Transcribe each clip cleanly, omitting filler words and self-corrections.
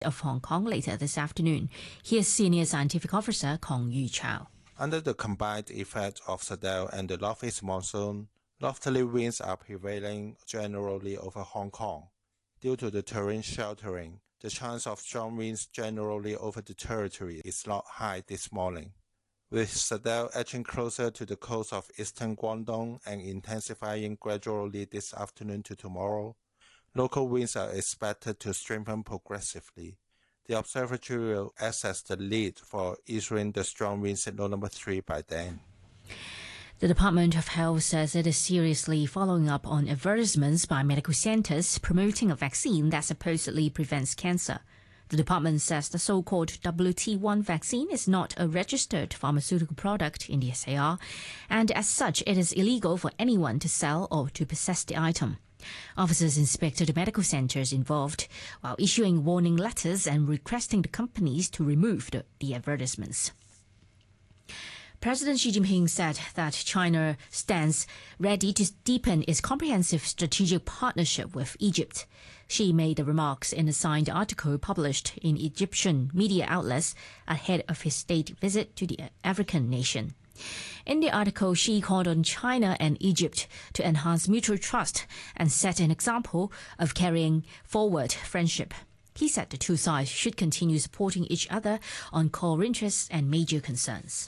of Hong Kong later this afternoon. Here's Senior Scientific Officer Kong Yu Chao. Under the combined effect of Sadao and the northeast monsoon, northerly winds are prevailing generally over Hong Kong. Due to the terrain sheltering, the chance of strong winds generally over the territory is not high this morning. With Sadao edging closer to the coast of eastern Guangdong and intensifying gradually this afternoon to tomorrow, local winds are expected to strengthen progressively. The observatory will access the lead for issuing the strong wind signal number 3 by then. The Department of Health says it is seriously following up on advertisements by medical centers promoting a vaccine that supposedly prevents cancer. The department says the so-called WT1 vaccine is not a registered pharmaceutical product in the SAR, and as such it is illegal for anyone to sell or to possess the item. Officers inspected the medical centers involved while issuing warning letters and requesting the companies to remove the advertisements. President Xi Jinping said that China stands ready to deepen its comprehensive strategic partnership with Egypt. Xi made the remarks in a signed article published in Egyptian media outlets ahead of his state visit to the African nation. In the article, Xi called on China and Egypt to enhance mutual trust and set an example of carrying forward friendship. He said the two sides should continue supporting each other on core interests and major concerns.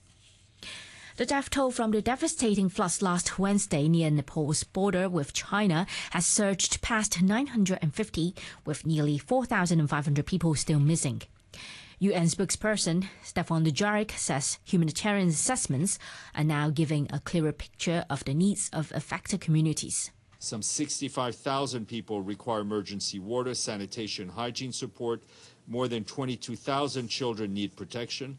The death toll from the devastating floods last Wednesday near Nepal's border with China has surged past 950, with nearly 4,500 people still missing. UN spokesperson Stefan Dujarric says humanitarian assessments are now giving a clearer picture of the needs of affected communities. Some 65,000 people require emergency water, sanitation, hygiene support. More than 22,000 children need protection.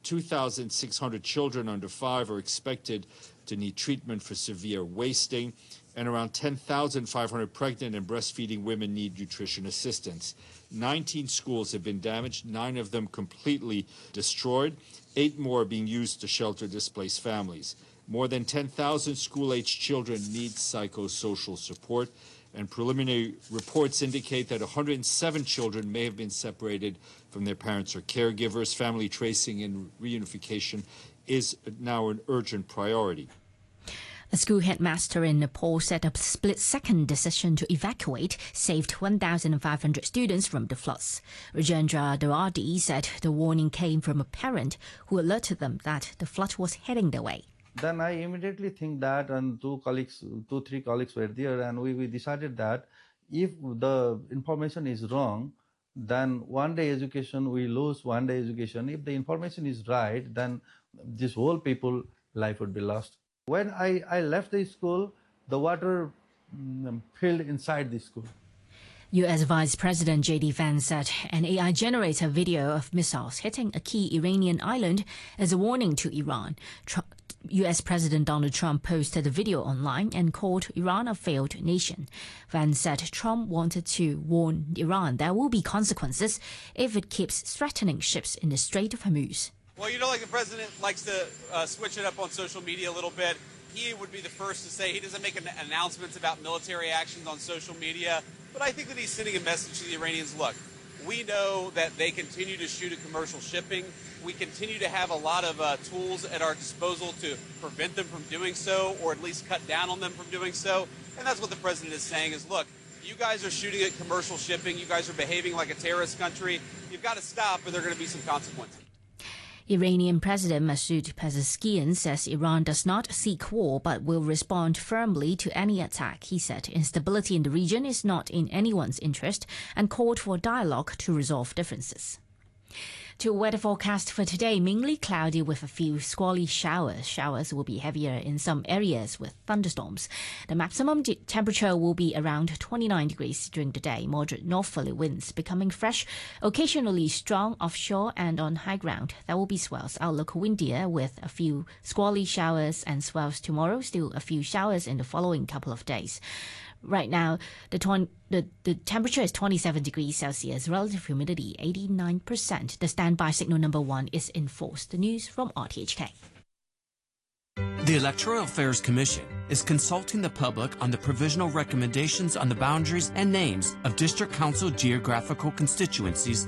2,600 children under 5 are expected to need treatment for severe wasting, and around 10,500 pregnant and breastfeeding women need nutrition assistance. 19 schools have been damaged, 9 of them completely destroyed. 8 more are being used to shelter displaced families. More than 10,000 school-aged children need psychosocial support, and preliminary reports indicate that 107 children may have been separated from their parents or caregivers. Family tracing and reunification is now an urgent priority. A school headmaster in Nepal said a split-second decision to evacuate saved 1,500 students from the floods. Rajendra Dawadi said the warning came from a parent who alerted them that the flood was heading their way. Then I immediately think that, and three colleagues were there, and we decided that if the information is wrong, then one day education, we lose one day education. If the information is right, then this whole people life would be lost. When I left the school, the water filled inside the school. U.S. Vice President J.D. Vance said an AI generator video of missiles hitting a key Iranian island is a warning to Iran. U.S. President Donald Trump posted the video online and called Iran a failed nation. Vance said Trump wanted to warn Iran there will be consequences if it keeps threatening ships in the Strait of Hormuz. Well, the president likes to switch it up on social media a little bit. He would be the first to say he doesn't make announcements about military actions on social media, but I think that he's sending a message to the Iranians. Look, we know that they continue to shoot at commercial shipping. We continue to have a lot of tools at our disposal to prevent them from doing so, or at least cut down on them from doing so. And that's what the president is saying is, look, you guys are shooting at commercial shipping. You guys are behaving like a terrorist country. You've got to stop, or there are going to be some consequences. Iranian President Masoud Pezeshkian says Iran does not seek war but will respond firmly to any attack. He said instability in the region is not in anyone's interest and called for dialogue to resolve differences. To weather forecast for today, mainly cloudy with a few squally showers. Showers will be heavier in some areas with thunderstorms. The maximum temperature will be around 29 degrees during the day. Moderate northerly winds becoming fresh, occasionally strong offshore and on high ground. There will be swells. Outlook windier with a few squally showers and swells tomorrow. Still a few showers in the following couple of days. Right now, the temperature is 27 degrees Celsius, relative humidity 89%. The standby signal number 1 is in force. The news from RTHK. The Electoral Affairs Commission is consulting the public on the provisional recommendations on the boundaries and names of district council geographical constituencies